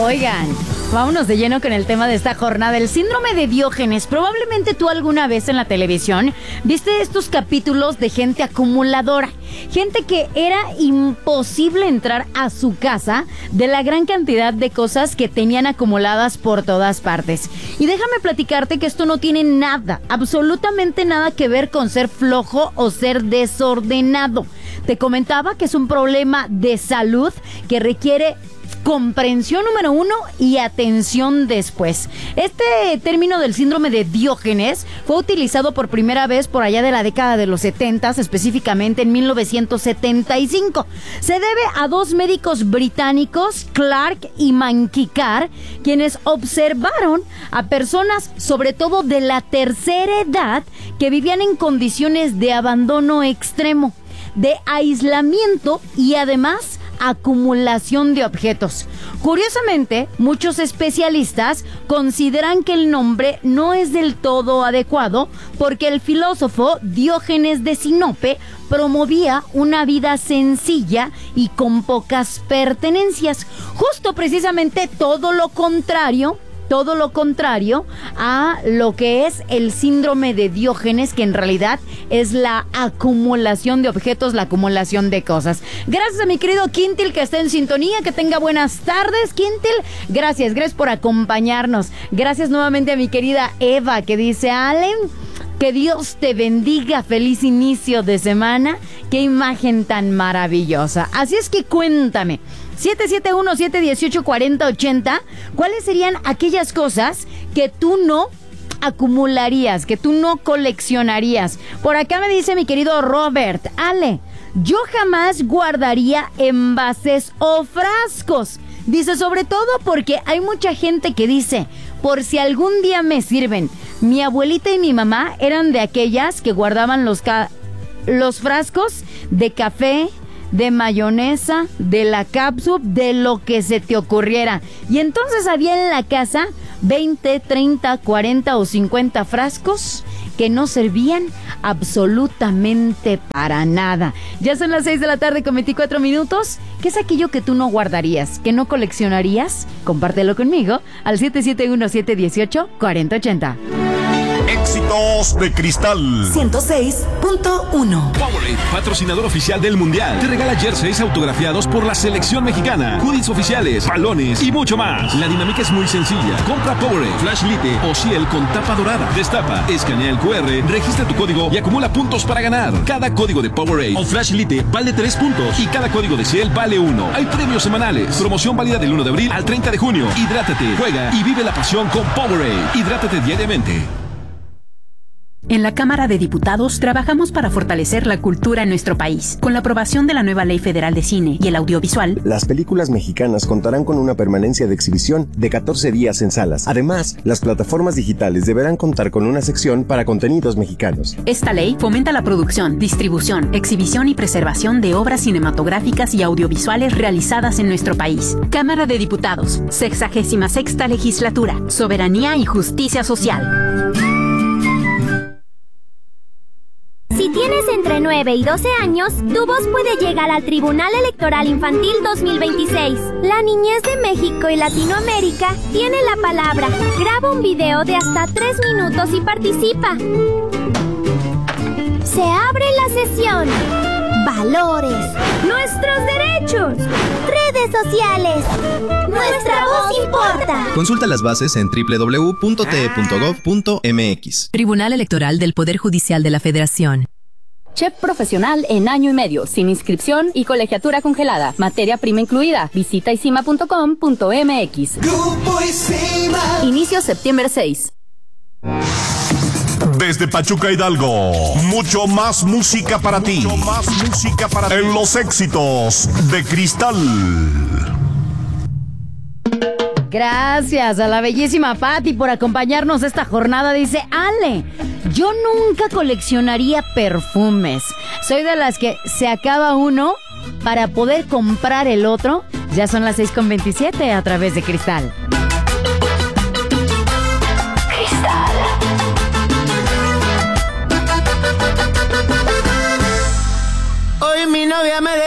Oigan, vámonos de lleno con el tema de esta jornada, el síndrome de Diógenes. Probablemente tú alguna vez en la televisión viste estos capítulos de gente acumuladora, gente que era imposible entrar a su casa de la gran cantidad de cosas que tenían acumuladas por todas partes. Y déjame platicarte que esto no tiene nada, absolutamente nada que ver con ser flojo o ser desordenado. Te comentaba que es un problema de salud que requiere comprensión número 1 y atención después. Este término del síndrome de Diógenes fue utilizado por primera vez por allá de la década de los 70, específicamente en 1975. Se debe a dos médicos británicos, Clark y Mankikar, quienes observaron a personas, sobre todo de la tercera edad, que vivían en condiciones de abandono extremo, de aislamiento y además acumulación de objetos. Curiosamente, muchos especialistas consideran que el nombre no es del todo adecuado porque el filósofo Diógenes de Sinope promovía una vida sencilla y con pocas pertenencias. Justo precisamente todo lo contrario a lo que es el síndrome de Diógenes, que en realidad es la acumulación de objetos, la acumulación de cosas. Gracias a mi querido Quintil, que está en sintonía, que tenga buenas tardes, Quintil. Gracias por acompañarnos. Gracias nuevamente a mi querida Eva, que dice: Allen, que Dios te bendiga, feliz inicio de semana. Qué imagen tan maravillosa. Así es que cuéntame, 771-718-4080, ¿cuáles serían aquellas cosas que tú no acumularías, que tú no coleccionarías? Por acá me dice mi querido Robert: Ale, yo jamás guardaría envases o frascos. Dice, sobre todo porque hay mucha gente que dice, por si algún día me sirven. Mi abuelita y mi mamá eran de aquellas que guardaban los frascos de café, de mayonesa, de la cápsula, de lo que se te ocurriera. Y entonces había en la casa 20, 30, 40 o 50 frascos que no servían absolutamente para nada. Ya son las 6 de la tarde con 24 minutos. ¿Qué es aquello que tú no guardarías, que no coleccionarías? Compártelo conmigo al 771-718-4080. Éxitos de Cristal 106.1. Powerade, patrocinador oficial del Mundial, te regala jerseys autografiados por la selección mexicana, hoodies oficiales, balones y mucho más. La dinámica es muy sencilla. Compra Powerade, Flash Lite o Ciel con tapa dorada. Destapa, escanea el QR, registra tu código y acumula puntos para ganar. Cada código de Powerade o Flash Lite vale 3 puntos y cada código de Ciel vale 1. Hay premios semanales. Promoción válida del 1 de abril al 30 de junio. Hidrátate, juega y vive la pasión con Powerade. Hidrátate diariamente. En la Cámara de Diputados trabajamos para fortalecer la cultura en nuestro país. Con la aprobación de la nueva Ley Federal de Cine y el Audiovisual, las películas mexicanas contarán con una permanencia de exhibición de 14 días en salas. Además, las plataformas digitales deberán contar con una sección para contenidos mexicanos. Esta ley fomenta la producción, distribución, exhibición y preservación de obras cinematográficas y audiovisuales realizadas en nuestro país. Cámara de Diputados, 66ª Legislatura, Soberanía y Justicia Social. Si tienes entre 9 y 12 años, tu voz puede llegar al Tribunal Electoral Infantil 2026. La niñez de México y Latinoamérica tiene la palabra. Graba un video de hasta 3 minutos y participa. Se abre la sesión. Valores. Nuestros derechos. Redes sociales. Nuestra voz importa. Consulta las bases en www.te.gov.mx. Tribunal Electoral del Poder Judicial de la Federación. Chef profesional en año y medio, sin inscripción y colegiatura congelada. Materia prima incluida. Visita isima.com.mx. Grupo Isima. Inicio septiembre 6. Desde Pachuca, Hidalgo, mucho más música para ti. En los éxitos de Cristal. Gracias a la bellísima Patti por acompañarnos esta jornada. Dice: Ale, yo nunca coleccionaría perfumes. Soy de las que se acaba uno para poder comprar el otro. Ya son las 6:27 a través de Cristal. Hoy mi novia me dejó.